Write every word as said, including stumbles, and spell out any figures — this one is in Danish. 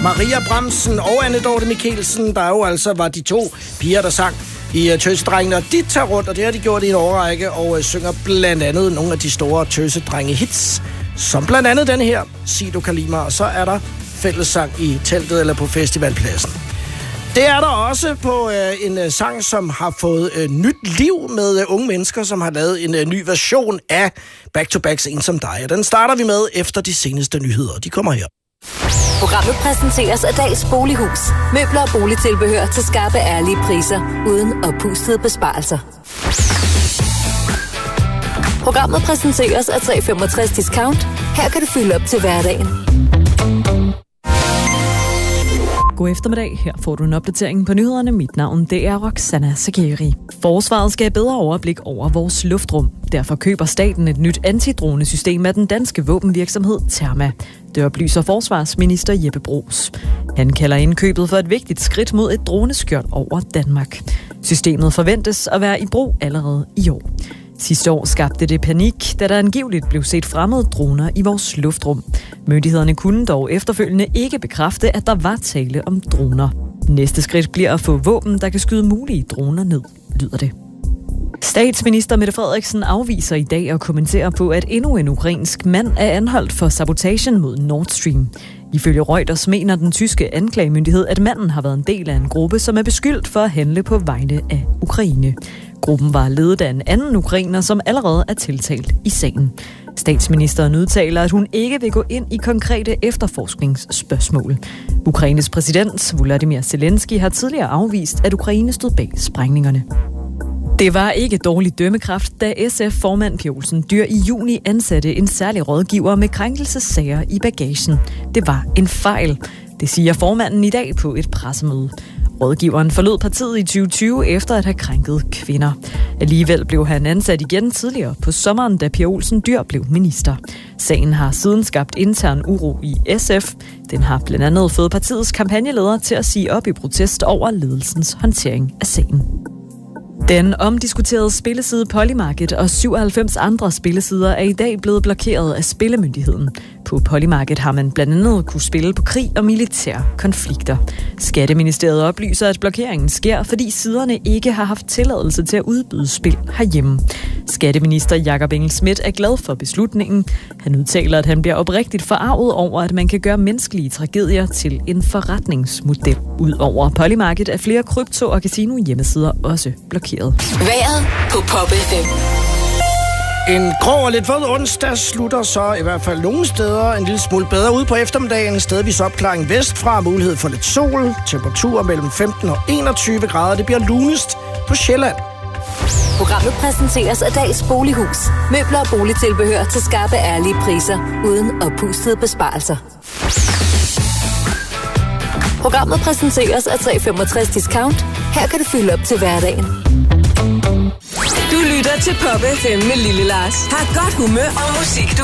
Maria Bramsen og Anne Dorte Mikkelsen, der jo altså var de to piger, der sang i uh, Tøsedrengene, og de tager rundt, og det har de gjort i en årrække, og uh, synger blandt andet nogle af de store Tøsedrenge-hits, som blandt andet den her, Sig du kan lide mig, og så er der fællessang i teltet eller på festivalpladsen. Det er der også på øh, en øh, sang, som har fået øh, nyt liv med øh, unge mennesker, som har lavet en øh, ny version af Back to Backs En som dig. Den starter vi med efter de seneste nyheder. De kommer her. Programmet præsenteres af Dags Bolighus. Møbler og boligtilbehør til skarpe, ærlige priser, uden oppustede besparelser. Programmet præsenteres af tre komma femogtres Discount. Her kan du fylde op til hverdagen. God eftermiddag. Her får du en opdatering på nyhederne. Mit navn det er Roxana Sakeri. Forsvaret skal have bedre overblik over vores luftrum. Derfor køber staten et nyt antidronesystem af den danske våbenvirksomhed Therma. Det oplyser forsvarsminister Jeppe Bruus. Han kalder indkøbet for et vigtigt skridt mod et droneskjold over Danmark. Systemet forventes at være i brug allerede i år. Sidste år skabte det panik, da der angiveligt blev set fremmede droner i vores luftrum. Myndighederne kunne dog efterfølgende ikke bekræfte, at der var tale om droner. Næste skridt bliver at få våben, der kan skyde mulige droner ned, lyder det. Statsminister Mette Frederiksen afviser i dag at kommentere på, at endnu en ukrainsk mand er anholdt for sabotagen mod Nord Stream. Ifølge Reuters mener den tyske anklagemyndighed, at manden har været en del af en gruppe, som er beskyldt for at handle på vegne af Ukraine. Gruppen var ledet af en anden ukrainer, som allerede er tiltalt i sagen. Statsministeren udtaler, at hun ikke vil gå ind i konkrete efterforskningsspørgsmål. Ukraines præsident Volodymyr Zelensky har tidligere afvist, at Ukraine stod bag sprængningerne. Det var ikke dårlig dømmekraft, da S F-formand Pia Olsen Dyhr i juni ansatte en særlig rådgiver med krænkelsessager i bagagen. Det var en fejl. Det siger formanden i dag på et pressemøde. Rådgiveren forlod partiet i tyve tyve efter at have krænket kvinder. Alligevel blev han ansat igen tidligere på sommeren, da Pia Olsen Dyhr blev minister. Sagen har siden skabt intern uro i S F. Den har blandt andet fået partiets kampagneleder til at sige op i protest over ledelsens håndtering af sagen. Den omdiskuterede spilleside Polymarket og syvoghalvfems andre spillesider er i dag blevet blokeret af Spillemyndigheden. På Polymarket har man blandt andet kunne spille på krig og militære konflikter. Skatteministeriet oplyser, at blokeringen sker, fordi siderne ikke har haft tilladelse til at udbyde spil herhjemme. Skatteminister Jakob Engel-Schmidt er glad for beslutningen. Han udtaler, at han bliver oprigtigt forarvet over, at man kan gøre menneskelige tragedier til en forretningsmodel. Udover Polymarket er flere krypto- og casino-hjemmesider også blokeret. Vejret på Pop F M. En grå og lidt våd onsdag slutter så i hvert fald nogle steder en lille smule bedre ud på eftermiddagen. Stedvis opklaring vestfra, mulighed for lidt sol, temperaturer mellem femten og enogtyve grader. Det bliver lunest på Sjælland. Programmet præsenteres af Dags Bolighus. Møbler og boligtilbehør til skarpe, ærlige priser, uden oppustede besparelser. Programmet præsenteres af tre komma femogtres Discount. Her kan du fylde op til hverdagen. Du lytter til Pop F M med Lille Lars. Har godt humør og musik, du